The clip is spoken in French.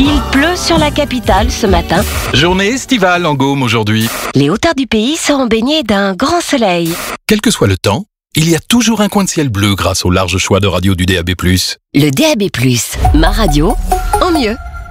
Il pleut sur la capitale ce matin. Journée estivale en Gaume aujourd'hui. Les hauteurs du pays seront baignées d'un grand soleil. Quel que soit le temps, il y a toujours un coin de ciel bleu grâce au large choix de radio du DAB+. Le DAB+, ma radio, en mieux.